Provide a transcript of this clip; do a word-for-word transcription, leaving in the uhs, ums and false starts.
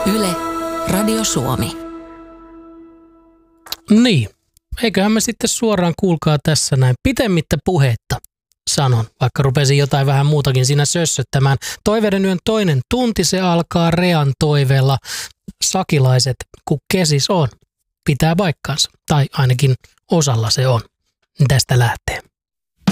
Yle, Radio Suomi. Niin, eiköhän me sitten suoraan kuulkaa tässä näin pitemmittä puhetta sanon, vaikka rupesin jotain vähän muutakin siinä sössöttämään. Toiveiden yön toinen tunti, se alkaa Rean toiveella. Sakilaiset, kun kesis on, pitää paikkansa, tai ainakin osalla se on. Tästä lähtee.